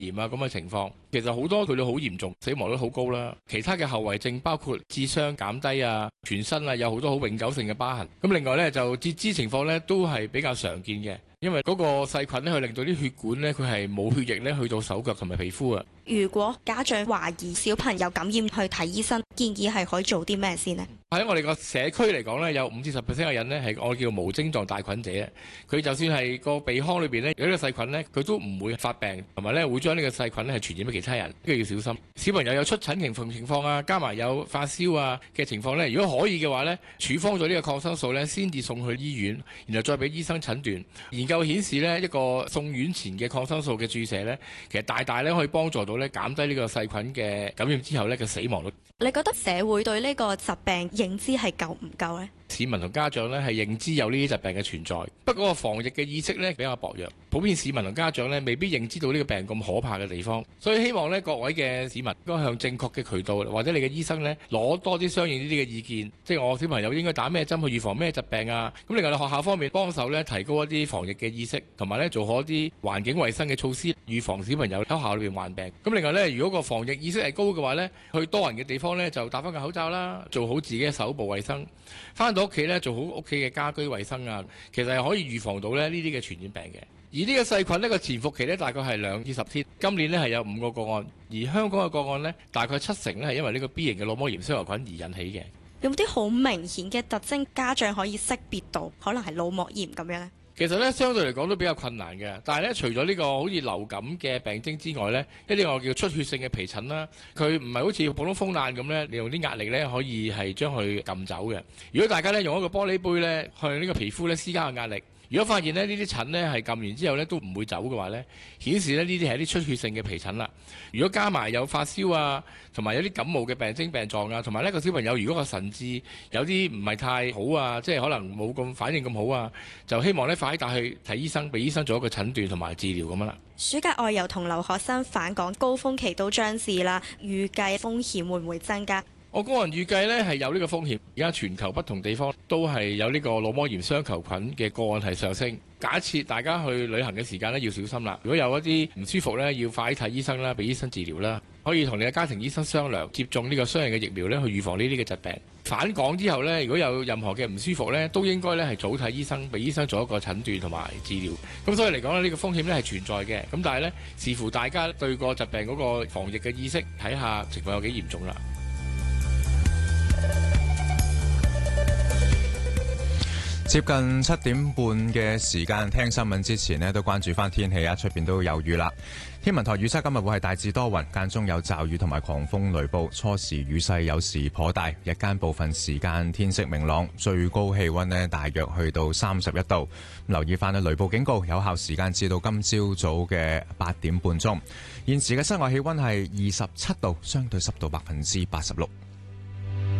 炎啊咁嘅情況。其實好多佢哋好嚴重，死亡率好高啦。其他嘅後遺症包括智商減低啊，全身啊有好多好永久性嘅疤痕。咁另外呢，就截肢情況呢都係比較常見嘅。因為嗰個細菌咧，佢令到啲血管咧，佢係冇血液咧去到手腳同埋皮膚啊。 如果家長懷疑小朋友感染去睇醫生，建議係可以做啲咩先呢？ 喺我哋個社區嚟講咧，有5至10%嘅人咧係我叫無症狀帶菌者。佢就算係個鼻腔裏邊咧有呢個細菌咧，佢都唔會發病，同埋咧會將呢個細菌咧係傳染俾其他人，呢個要小心。小朋友有出疹情況啊，加埋有發燒啊嘅情況咧，如果可以嘅話咧，處方咗呢個抗生素咧，先至送去醫院，然後再俾醫生診斷。研究顯示咧，一個送院前嘅抗生素嘅注射咧，其實大大咧可以幫助到咧減低呢個細菌嘅感染之後咧嘅死亡率。 你覺得社會對呢個疾病認知係夠唔夠呢？ 市民同家長咧係認知有呢啲疾病嘅存在，不過個防疫嘅意識咧比較薄弱，普遍市民同家長咧未必認知到呢個病咁可怕嘅地方，所以希望咧各位嘅市民應該向正確嘅渠道或者你嘅醫生咧攞多啲相應呢啲嘅意見，即係我小朋友應該打咩針去預防咩疾病啊。咁另外學校方面幫手咧提高一啲防疫嘅意識，同埋咧做好一啲環境衛生嘅措施，預防小朋友喺學校裏邊患病。咁另外咧，如果個防疫意識係高嘅話咧，去多人嘅地方咧就戴翻個口罩啦，做好自己嘅手部衛生，翻到屋企咧做好屋企嘅家居衛生啊，其實係可以預防到咧呢啲嘅傳染病嘅。而呢個細菌呢個潛伏期呢，大概係2至10天。今年呢係有5個個案，而香港嘅個案呢，大概70%呢係因為呢個 B 型嘅腦膜炎雙球菌而引起嘅。 有冇啲好明顯嘅特徵，家長可以識別到可能係腦膜炎咁樣呢？ 其實呢，相對嚟講都比較困難嘅。但係呢，除咗呢個好似流感嘅病徵之外呢，一啲我叫出血性嘅皮疹啦，佢唔係好似普通風爛咁呢，利用啲壓力呢可以係將佢撳走嘅。如果大家呢用一個玻璃杯呢向呢個皮膚呢施加個壓力，如果發現呢啲疹呢係撳完之後呢都唔會走嘅話呢，顯示呢啲係啲出血性嘅皮疹啦。如果加埋有發燒啊，同埋有啲感冒嘅病徵病狀啊，同埋呢個小朋友如果個神志有啲唔係太好啊，即係可能冇咁反應咁好啊，就希望呢快啲帶去睇醫生，俾醫生做一個診斷同埋治療咁樣啦。 暑假外遊同留學生返港高峰期都將至啦，預計風險會唔會增加？ 我個人預計呢係有呢個風險，而家全球不同地方都係有呢個腦膜炎雙球菌嘅個案係上升。假設大家去旅行嘅時間呢要小心啦，如果有一啲唔舒服呢，要快啲睇醫生啦，俾醫生治療啦，可以同你嘅家庭醫生商量接種呢個雙型嘅疫苗呢，去預防呢啲嘅疾病。返港之後呢，如果有任何嘅唔舒服呢，都應該呢係早睇醫生，俾醫生做一個診斷同埋治療。咁所以嚟講呢個風險呢係存在嘅。咁但係呢，視乎大家對個疾病嗰個防疫嘅意識，睇下情況有幾嚴重啦。 接近7點半嘅時間，聽新聞之前呢都關注翻天氣啊，出邊都有雨啦。天文台預測今日會係大致多雲，間中有驟雨同埋狂風雷暴，初時雨勢有時頗大，日間部分時間天色明朗，最高氣溫呢大約去到31度。留意翻雷暴警告有效時間至到今朝早嘅8點半鐘。現時嘅室外氣溫係27度，相對濕度86%。